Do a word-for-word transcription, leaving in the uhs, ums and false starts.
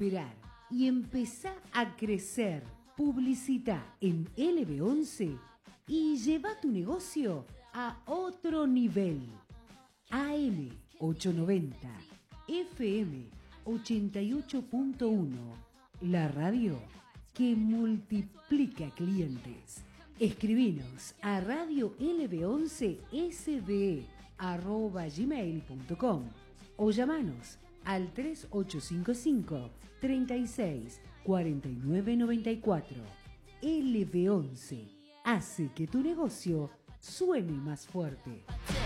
esperar y empezá a crecer. Publicita en L B once y lleva tu negocio a otro nivel. A M ochocientos noventa, F M ochenta y ocho punto uno, la radio que multiplica clientes. Escribinos a radio L B once S D E arroba gmail punto com o llamanos al tres ocho cinco cinco, treinta y seis, cuarenta y nueve noventa y cuatro. L B once hace que tu negocio suene más fuerte.